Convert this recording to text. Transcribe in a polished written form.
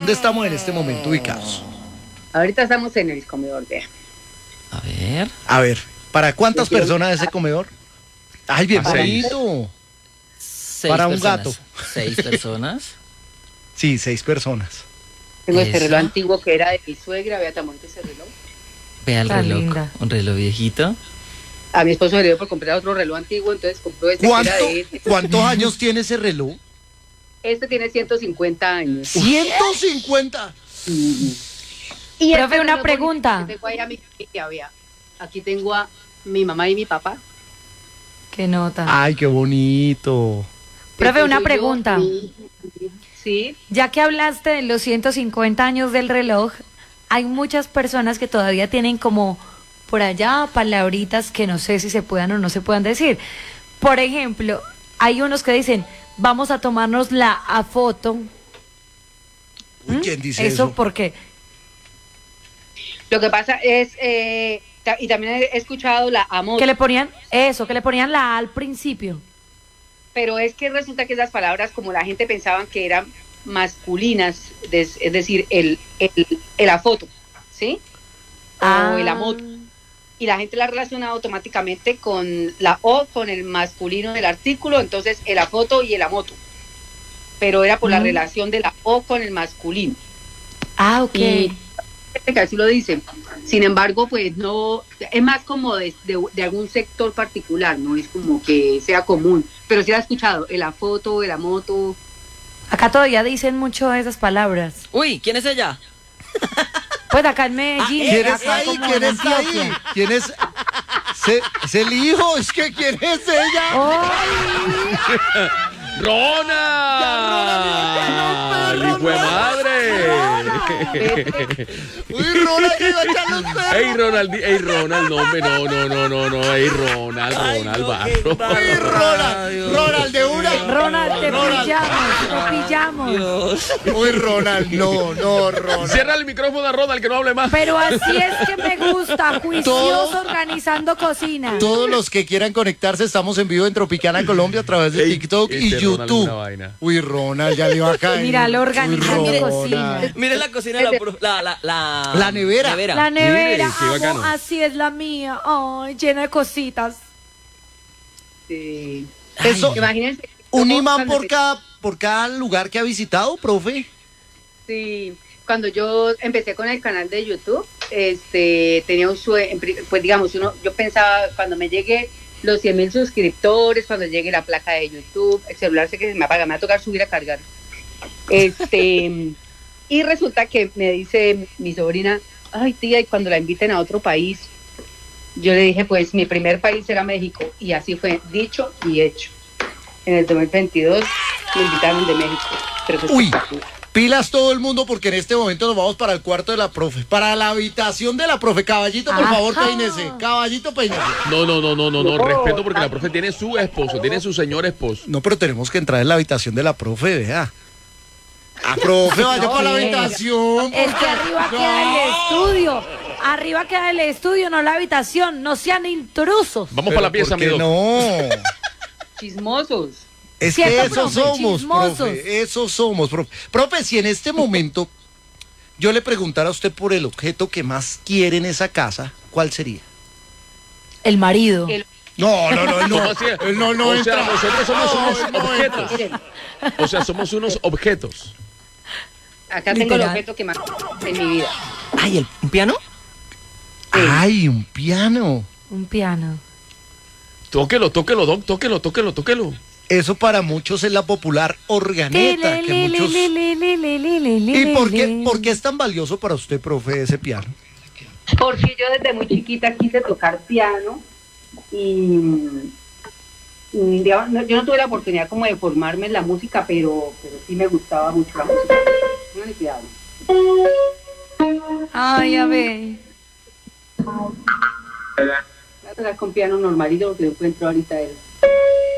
¿Dónde estamos en este momento ubicados? Ahorita estamos en el comedor, vea. A ver. A ver, ¿para cuántas personas ese comedor? Ay, bien bonito. 6 Para un personas. gato. 6 personas. Sí, 6 personas. Tengo este Eso. reloj antiguo que era de mi suegra, vea tan bonito ese reloj. Vea el Tan reloj. linda. Un reloj viejito. A mi esposo le dio por comprar otro reloj antiguo, entonces compró este que era de este. ¿Cuántos años tiene ese reloj? Este tiene 150 años. 150. Y Profe, este una reloj pregunta. bonito que tengo ahí a mi familia, vea. Aquí tengo a mi mamá y mi papá. Qué nota. Ay, qué bonito. Profe, Este una soy yo, pregunta. Sí. Ya que hablaste de los 150 años del reloj, hay muchas personas que todavía tienen como por allá palabritas que no sé si se puedan o no se puedan decir. Por ejemplo, hay unos que dicen, vamos a tomarnos la foto. Uy, ¿quién dice ¿Eso eso? por qué? Lo que pasa es, y también he escuchado la amo, Que le ponían eso, que le ponían la A al principio. pero es que resulta que esas palabras, como la gente pensaba que eran masculinas, es decir, el afoto, ¿sí? O el amot. Y la gente la relaciona automáticamente con la O, con el masculino del artículo, entonces el afoto y el amoto. Pero era por la relación de la O con el masculino. Ah, ok. Y que así lo dicen. Sin embargo, pues no, es más como de algún sector particular, no es como que sea común. Pero sí la he escuchado, el afoto, el amoto. Acá todavía dicen mucho esas palabras. Uy, ¿quién es ella? Pues acá en Medellín. ¿Quién acá está ahí? como ¿Quién en está ahí? Antioquia. ¿Quién es? Es el hijo, es que ¿quién es ella? ¡Ronald! ¡Hijo de madre! Uy, Ronald, que iba a echar los perros. ¡Ey, Ronald! No, hombre, no. ¡Ey, Ronald, barro! Uy, Ronald, de una. Ronald, te pillamos. Uy, Ronald, no, Ronald. Cierra el micrófono a Ronald, que no hable más. Pero así es que me gusta, juicioso organizando cocina. Todos los que quieran conectarse, estamos en vivo en Tropicana Colombia a través de Ey, TikTok y este Ronald es YouTube. una vaina. Uy, Ronald, ya le va a caer. Mira, lo organizando Uy, cocina. Ronald. Mire la cocina, La nevera. La nevera, Mire, qué bacano. así es la mía. Ay, llena de cositas. Sí. Eso, Imagínense. un cómo imán cuando por cada lugar que ha visitado, profe. Sí, cuando yo empecé con el canal de YouTube, tenía un sueño, pues digamos, yo pensaba cuando me llegue los 100.000 suscriptores, cuando llegue la placa de YouTube, el celular sé que se me apaga, me va a tocar subir a cargar. Y resulta que me dice mi sobrina, ay tía, y cuando la inviten a otro país, yo le dije, pues mi primer país será México, y así fue, dicho y hecho. En el 2022 me invitaron de México. Pero fue Uy, espectacular. pilas todo el mundo porque en este momento nos vamos para el cuarto de la profe, para la habitación de la profe. Caballito, por favor, Ajá. peínese. Caballito, peínese. No, respeto porque la profe tiene su esposo, tiene su señor esposo. No, pero tenemos que entrar en la habitación de la profe, vea. Ah, profe, vaya No, para la venga. habitación. Es que arriba queda el estudio. Arriba queda el estudio, no la habitación. No sean intrusos. Vamos para la pieza, ¿por qué mi doc. no? Chismosos. Es ¿Cierto, que esos profe? somos, Chismosos. profe. Esos somos, profe. Profe, si en este momento yo le preguntara a usted por el objeto que más quiere en esa casa, ¿cuál sería? El marido. El- No, ¿Cómo así? Él no O sea, entra. nosotros somos No, unos él no objetos. Miren, O sea, somos unos objetos. acá tengo el Literal. objeto que más en mi vida. Ay, ¿un piano? Ay, un piano. Un piano. Tóquelo, doc, tóquelo. Eso para muchos es la popular organeta. Que muchos... ¿Y por qué es tan valioso para usted, profe, ese piano? Porque yo desde muy chiquita quise tocar piano y digamos, yo no tuve la oportunidad como de formarme en la música, pero sí me gustaba mucho la música. No le cuidado. Ay, a ver. Voy a tocar con piano normalito porque lo encuentro ahorita él.